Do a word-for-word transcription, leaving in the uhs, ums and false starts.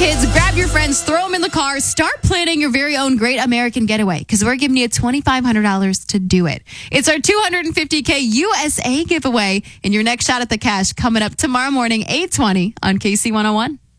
kids, grab your friends, throw them in the car, start planning your very own great American getaway because we're giving you twenty-five hundred dollars to do it. It's our two hundred fifty K U S A giveaway, and your next shot at the cash coming up tomorrow morning, eight twenty on K C one oh one.